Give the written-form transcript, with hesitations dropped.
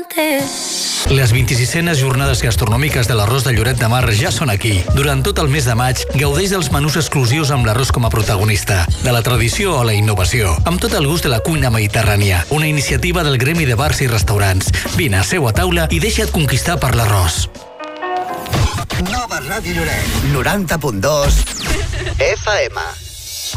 antes. Les 26enes jornades gastronòmiques de l'arròs de Lloret de Mar ja són aquí. Durant tot el mes de maig, gaudeix dels menús exclusius amb l'arròs com a protagonista, de la tradició a la innovació, amb tot el gust de la cuina mediterrània. Una iniciativa del Gremi de Bars i Restaurants. Vine a seu a taula i deixa't conquistar per l'arròs. Nova Ràdio Lloret, 90.2 FM.